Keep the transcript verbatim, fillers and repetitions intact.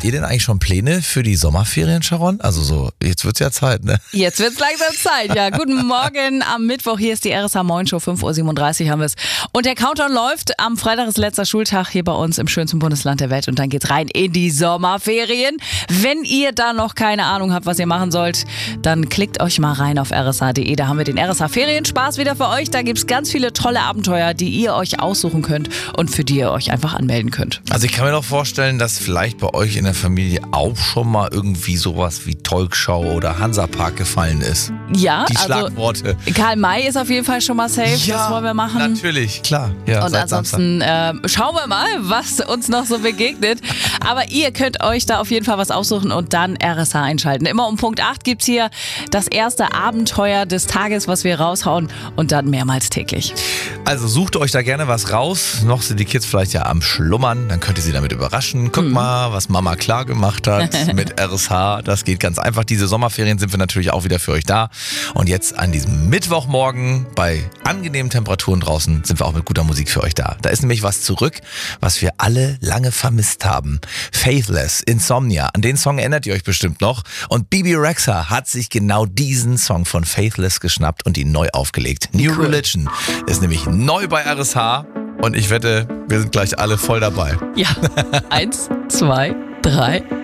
Habt ihr denn eigentlich schon Pläne für die Sommerferien, Sharon? Also so, jetzt wird's ja Zeit, ne? Jetzt wird's langsam Zeit, ja. Guten Morgen am Mittwoch. Hier ist die R S H Morgen Show. fünf Uhr siebenunddreißig haben wir es. Und der Countdown läuft. Am Freitag ist letzter Schultag hier bei uns im schönsten Bundesland der Welt. Und dann geht's rein in die Sommerferien. Wenn ihr da noch keine Ahnung habt, was ihr machen sollt, dann klickt euch mal rein auf r s h punkt d e. Da haben wir den R S H Ferienspaß wieder für euch. Da gibt's ganz viele tolle Abenteuer, die ihr euch aussuchen könnt und für die ihr euch einfach anmelden könnt. Also ich kann mir doch vorstellen, dass vielleicht bei euch in der Familie auch schon mal irgendwie sowas wie Talkschau oder Hansapark gefallen ist. Ja, Die also Schlagworte. Karl May ist auf jeden Fall schon mal safe. Ja, das wollen wir machen. Natürlich, klar. Ja, Und seit ansonsten äh, schauen wir mal, was uns noch so begegnet. Aber ihr könnt euch da auf jeden Fall was aussuchen und dann R S H einschalten. Immer um Punkt acht gibt's hier das erste Abenteuer des Tages, was wir raushauen und dann mehrmals täglich. Also sucht euch da gerne was raus. Noch sind die Kids vielleicht ja am Schlummern. Dann könnt ihr sie damit überraschen. Guckt hm. mal, was Mama klar gemacht hat mit R S H. Das geht ganz einfach. Diese Sommerferien sind wir natürlich auch wieder für euch da. Und jetzt an diesem Mittwochmorgen bei angenehmen Temperaturen draußen sind wir auch mit guter Musik für euch da. Da ist nämlich was zurück, was wir alle lange vermisst haben. Faithless, Insomnia. An den Song erinnert ihr euch bestimmt noch. Und Bebe Rexha hat sich genau diesen Song von Faithless geschnappt und ihn neu aufgelegt. New Cool. Religion ist nämlich neu bei R S H. Und ich wette, wir sind gleich alle voll dabei. Ja, eins, zwei, drei.